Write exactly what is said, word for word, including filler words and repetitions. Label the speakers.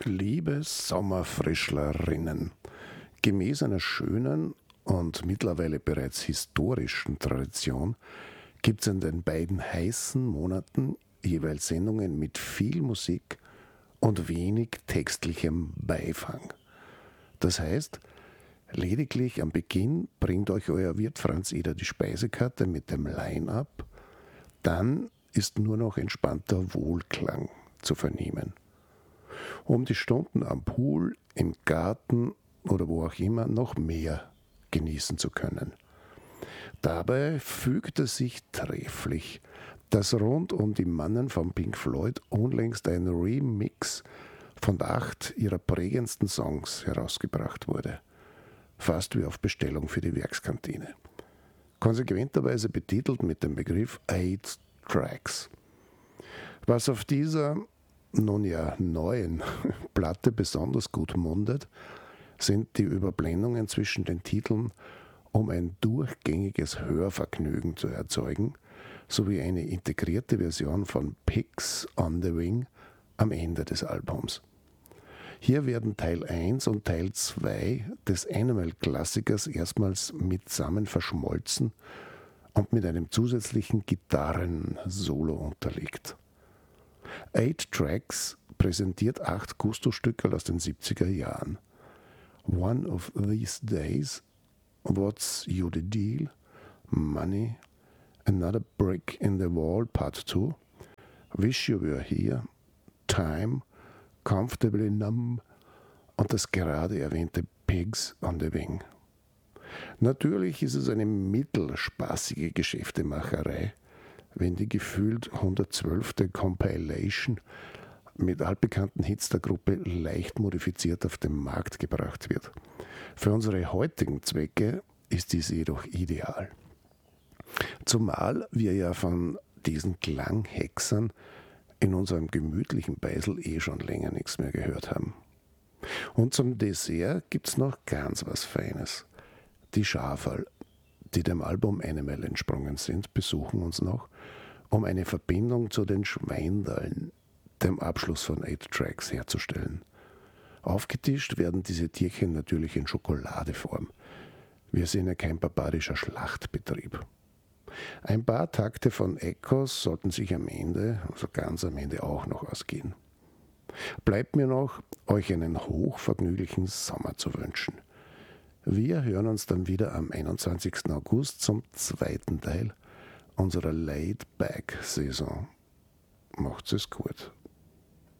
Speaker 1: Liebe Sommerfrischlerinnen, gemäß einer schönen und mittlerweile bereits historischen Tradition gibt es in den beiden heißen Monaten jeweils Sendungen mit viel Musik und wenig textlichem Beifang. Das heißt, lediglich am Beginn bringt euch euer Wirt Franz Eder die Speisekarte mit dem Line-Up, dann ist nur noch entspannter Wohlklang zu vernehmen. Um die Stunden am Pool, im Garten oder wo auch immer noch mehr genießen zu können. Dabei fügt es sich trefflich, dass rund um die Mannen von Pink Floyd unlängst ein Remix von acht ihrer prägendsten Songs herausgebracht wurde. Fast wie auf Bestellung für die Werkskantine. Konsequenterweise betitelt mit dem Begriff Eight Tracks. Was auf dieser, nun ja neuen Platte besonders gut mundet, sind die Überblendungen zwischen den Titeln, um ein durchgängiges Hörvergnügen zu erzeugen, sowie eine integrierte Version von Pigs on the Wing am Ende des Albums. Hier werden Teil eins und Teil zwei des Animal-Klassikers erstmals mitsammen verschmolzen und mit einem zusätzlichen Gitarren-Solo unterlegt. Eight Tracks präsentiert acht Gusto-Stücke aus den siebziger Jahren. One of These Days, What's You the Deal, Money, Another Brick in the Wall Part two, Wish You Were Here, Time, Comfortably Numb und das gerade erwähnte Pigs on the Wing. Natürlich ist es eine mittelspaßige Geschäftemacherei, wenn die gefühlt hundertzwölfte Compilation mit altbekannten Hits der Gruppe leicht modifiziert auf den Markt gebracht wird. Für unsere heutigen Zwecke ist dies jedoch ideal. Zumal wir ja von diesen Klanghexern in unserem gemütlichen Beisel eh schon länger nichts mehr gehört haben. Und zum Dessert gibt's noch ganz was Feines. Die Schaferl, die dem Album Animal entsprungen sind, besuchen uns noch, um eine Verbindung zu den Schweindallen, dem Abschluss von Eight Tracks, herzustellen. Aufgetischt werden diese Tierchen natürlich in Schokoladeform. Wir sind ja kein barbarischer Schlachtbetrieb. Ein paar Takte von Echos sollten sich am Ende, also ganz am Ende auch noch ausgehen. Bleibt mir noch, euch einen hochvergnüglichen Sommer zu wünschen. Wir hören uns dann wieder am einundzwanzigsten August zum zweiten Teil unserer Laid-Back-Saison. Macht's es gut.